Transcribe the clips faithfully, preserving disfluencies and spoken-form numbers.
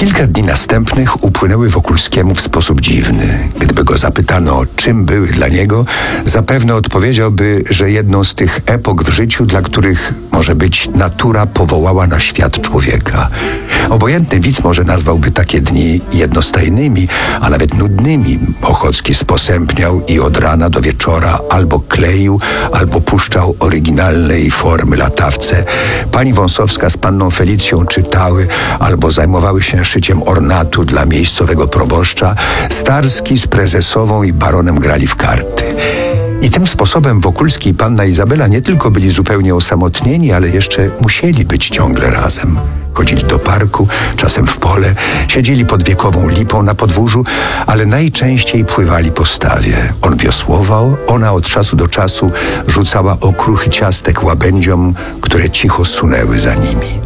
Kilka dni następnych upłynęły Wokulskiemu w sposób dziwny. Gdyby go zapytano, czym były dla niego, zapewne odpowiedziałby, że jedną z tych epok w życiu, dla których może być natura powołała na świat człowieka. Obojętny widz może nazwałby takie dni jednostajnymi, a nawet nudnymi. Ochocki sposępniał i od rana do wieczora albo kleił, albo puszczał oryginalnej formy latawce. Pani Wąsowska z panną Felicją czytały, albo zajmowały się szyciem ornatu dla miejscowego proboszcza. Starski z prezesową i baronem grali w karty. I tym sposobem Wokulski i panna Izabela nie tylko byli zupełnie osamotnieni, ale jeszcze musieli być ciągle razem. Chodzili do parku, czasem w pole, siedzieli pod wiekową lipą na podwórzu, ale najczęściej pływali po stawie. On wiosłował, ona od czasu do czasu rzucała okruchy ciastek łabędziom, które cicho sunęły za nimi.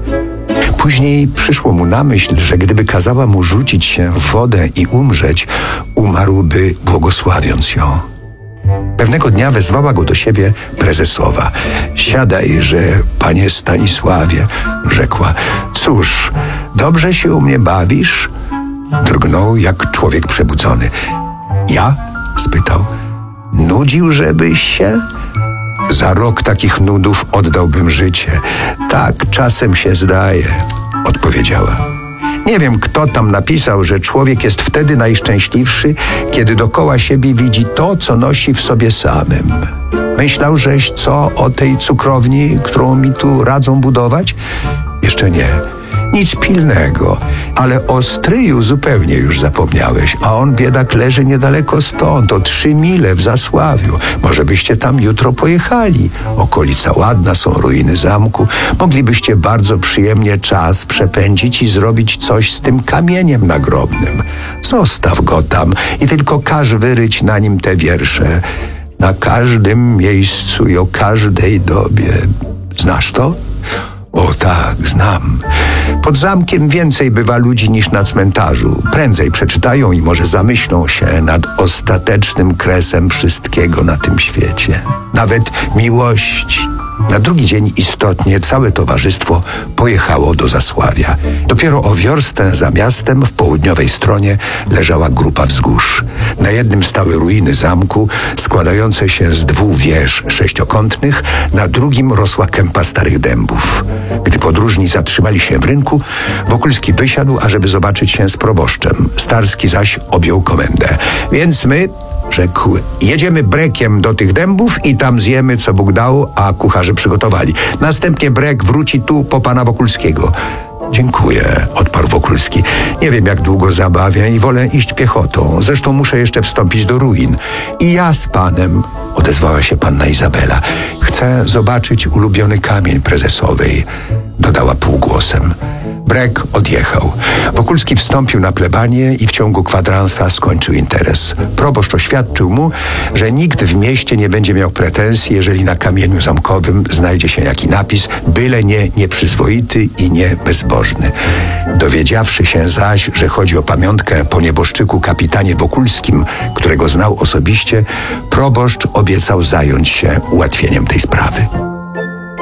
Później przyszło mu na myśl, że gdyby kazała mu rzucić się w wodę i umrzeć, umarłby błogosławiąc ją. Pewnego dnia wezwała go do siebie prezesowa. Siadaj, że panie Stanisławie, rzekła. Cóż, dobrze się u mnie bawisz? Drgnął jak człowiek przebudzony. Ja? Spytał. Nudził, żebyś się? Za rok takich nudów oddałbym życie. Tak, czasem się zdaje, odpowiedziała. Nie wiem, kto tam napisał, że człowiek jest wtedy najszczęśliwszy, kiedy dokoła siebie widzi to, co nosi w sobie samym. Myślał żeś co o tej cukrowni, którą mi tu radzą budować? Jeszcze nie. Nic pilnego, ale o stryju zupełnie już zapomniałeś, a on, biedak, leży niedaleko stąd, o trzy mile w Zasławiu. Może byście tam jutro pojechali. Okolica ładna, są ruiny zamku. Moglibyście bardzo przyjemnie czas przepędzić i zrobić coś z tym kamieniem nagrobnym. Zostaw go tam i tylko każ wyryć na nim te wiersze. Na każdym miejscu i o każdej dobie. Znasz to? O tak, znam. Pod zamkiem więcej bywa ludzi niż na cmentarzu. Prędzej przeczytają i może zamyślą się nad ostatecznym kresem wszystkiego na tym świecie. Nawet miłości. Na drugi dzień istotnie całe towarzystwo pojechało do Zasławia. Dopiero o wiorstę za miastem w południowej stronie leżała grupa wzgórz. Na jednym stały ruiny zamku składające się z dwóch wież sześciokątnych, na drugim rosła kępa starych dębów. Gdy podróżni zatrzymali się w rynku, Wokulski wysiadł, ażeby zobaczyć się z proboszczem. Starski zaś objął komendę. Więc my, rzekł, jedziemy brekiem do tych dębów i tam zjemy, co Bóg dał, a kucharze przygotowali. Następnie brek wróci tu po pana Wokulskiego. Dziękuję, odparł Wokulski. Nie wiem, jak długo zabawię i wolę iść piechotą. Zresztą muszę jeszcze wstąpić do ruin. I ja z panem, odezwała się panna Izabela. Chcę zobaczyć ulubiony kamień prezesowej, dodała półgłosem. Brek odjechał. Wokulski wstąpił na plebanię i w ciągu kwadransa skończył interes. Proboszcz oświadczył mu, że nikt w mieście nie będzie miał pretensji, jeżeli na kamieniu zamkowym znajdzie się jaki napis, byle nie nieprzyzwoity i nie bezbożny. Dowiedziawszy się zaś, że chodzi o pamiątkę po nieboszczyku kapitanie Wokulskim, którego znał osobiście, proboszcz obiecał zająć się ułatwieniem tej sprawy.